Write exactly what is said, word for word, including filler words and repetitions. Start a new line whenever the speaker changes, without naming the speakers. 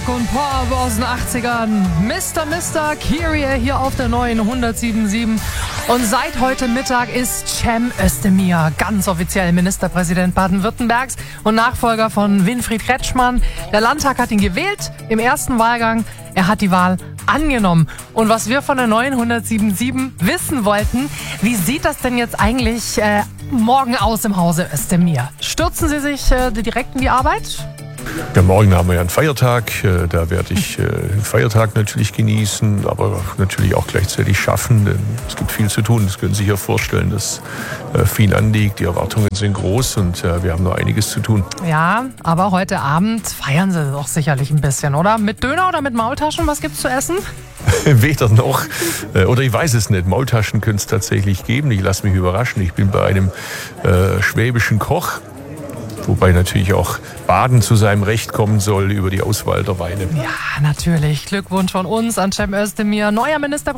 und Pop aus den achtzigern. Mister Mister Kyrie hier auf der neuen hundertsieben Komma sieben. Und seit heute Mittag ist Cem Özdemir ganz offiziell Ministerpräsident Baden-Württembergs und Nachfolger von Winfried Kretschmann. Der Landtag hat ihn gewählt im ersten Wahlgang. Er hat die Wahl angenommen. Und was wir von der neuen hundertsieben Komma sieben wissen wollten, wie sieht das denn jetzt eigentlich äh, morgen aus im Hause Özdemir? Stürzen Sie sich äh, direkt in die Arbeit?
Ja, morgen haben wir ja einen Feiertag. Da werde ich den Feiertag natürlich genießen, aber natürlich auch gleichzeitig schaffen, denn es gibt viel zu tun. Das können Sie sich ja vorstellen, dass viel anliegt. Die Erwartungen sind groß und wir haben noch einiges zu tun.
Ja, aber heute Abend feiern Sie doch sicherlich ein bisschen, oder? Mit Döner oder mit Maultaschen? Was gibt's zu essen?
Weder noch. Oder ich weiß es nicht. Maultaschen können es tatsächlich geben. Ich lasse mich überraschen. Ich bin bei einem äh, schwäbischen Koch. Wobei natürlich auch Baden zu seinem Recht kommen soll über die Auswahl der Weine.
Ja, natürlich. Glückwunsch von uns an Cem Özdemir, neuer Ministerpräsident.